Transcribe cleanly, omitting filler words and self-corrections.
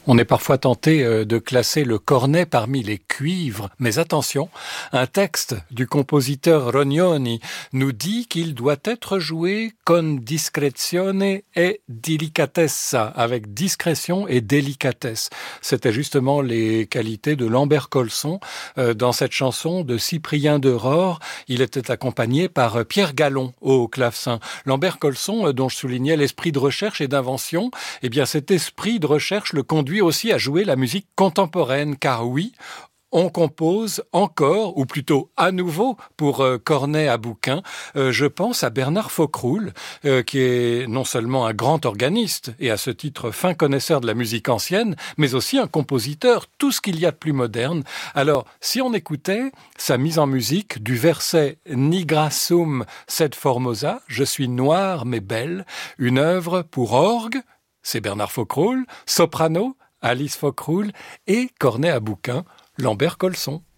On est parfois tenté de classer le cornet parmi les cuivres, mais attention, un texte du compositeur Rognoni nous dit qu'il doit être joué con discrezione e delicatezza, avec discrétion et délicatesse. C'était justement les qualités de Lambert Colson dans cette chanson de Cyprien de Rore. Il était accompagné par Pierre Gallon au clavecin. Lambert Colson, dont je soulignais l'esprit de recherche et d'invention, eh bien cet esprit de recherche le conduit aussi à jouer la musique contemporaine, car oui, on compose encore, ou plutôt à nouveau, pour cornet à bouquin. Je pense à Bernard Faucroul, qui est non seulement un grand organiste, et à ce titre fin connaisseur de la musique ancienne, mais aussi un compositeur, tout ce qu'il y a de plus moderne. Alors, si on écoutait sa mise en musique du verset « Nigra sum sed formosa », « Je suis noire mais belle », une œuvre pour orgue, c'est Bernard Faucroul, soprano, Alice Faucroul, et cornet à bouquin, Lambert Colson.